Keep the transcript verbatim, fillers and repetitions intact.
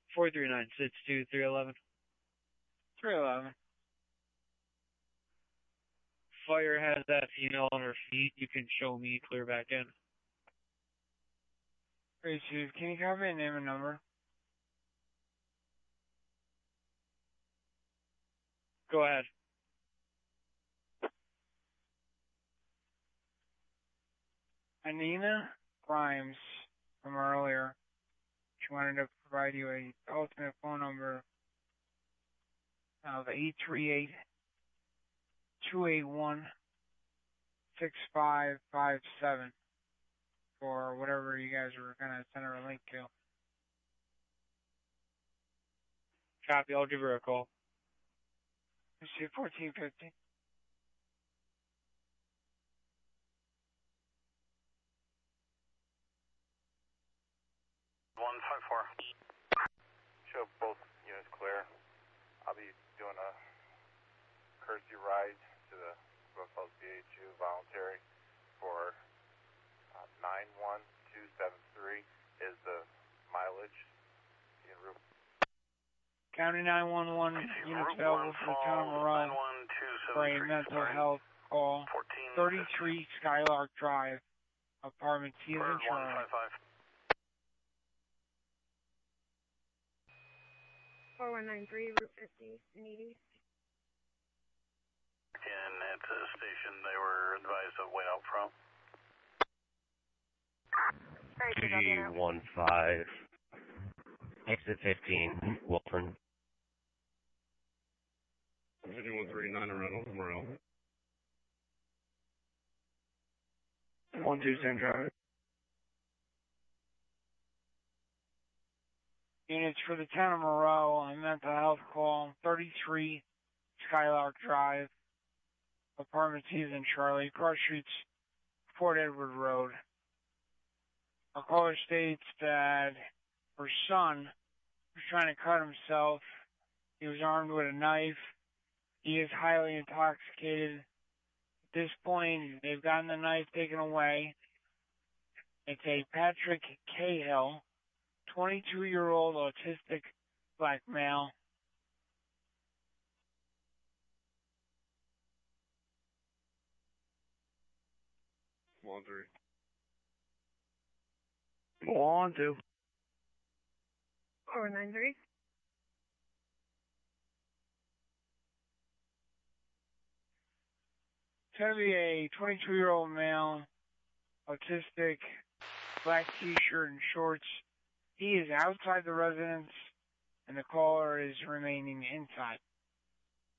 four three nine six two three eleven. three eleven. Fire has that female on her feet. You can show me clear back in. Hey, Chief, can you copy a name and number? Go ahead. Anina Grimes from earlier. She wanted to provide you a alternate phone number of eight three eight, two eight one, six five five seven for whatever you guys were going to send her a link to. Copy, I'll give her a call. See fourteen fifty. one five four. Show both units clear. I'll be doing a courtesy ride to the what's called B H U voluntary for uh, nine one two seven three is the mileage. In route. County nine one one units available for the town of Moreau for a mental health call. thirty-three Skylark Drive, apartment C as in Charlie. four one nine three, Route fifty, Needy. And at the station, they were advised to wait out front. G one five, exit fifteen, Wilford. one three nine Reynolds, Morel. one two San Drive. Units for the town of Moreau, a mental health call, thirty-three Skylark Drive, apartment C as in Charlie, cross streets, Fort Edward Road. Our caller states that her son was trying to cut himself. He was armed with a knife. He is highly intoxicated. At this point, they've gotten the knife taken away. It's a Patrick Cahill, twenty-two-year-old autistic black male. One three. One two. four nine three. It's going to be a twenty-two-year-old male, autistic, black t-shirt and shorts. He is outside the residence, and the caller is remaining inside.